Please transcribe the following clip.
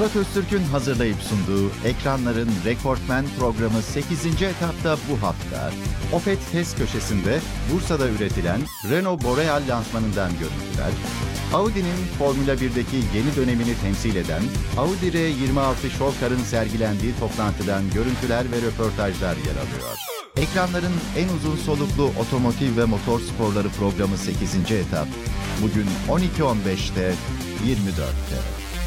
Murat Öztürk'ün hazırlayıp sunduğu Ekranların Rekortmen programı 8. etapta bu hafta Opet test köşesinde Bursa'da üretilen Renault Boreal lansmanından görüntüler, Audi'nin Formula 1'deki yeni dönemini temsil eden Audi R26 Showcar'ın sergilendiği toplantıdan görüntüler ve röportajlar yer alıyor. Ekranların en uzun soluklu otomotiv ve motor sporları programı 8. etap bugün 12.15'te 24'te.